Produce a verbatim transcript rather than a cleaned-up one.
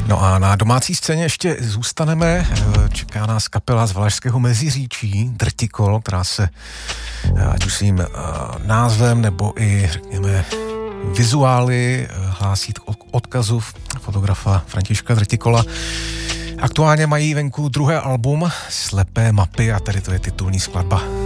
No a na domácí scéně ještě zůstaneme. Čeká nás kapela z Valašského Meziříčí, Drtikol, která se ať už svým názvem nebo i, řekněme, vizuály hlásí k odkazu fotografa Františka Drtikola. Aktuálně mají venku druhé album Slepé mapy a tady to je titulní skladba.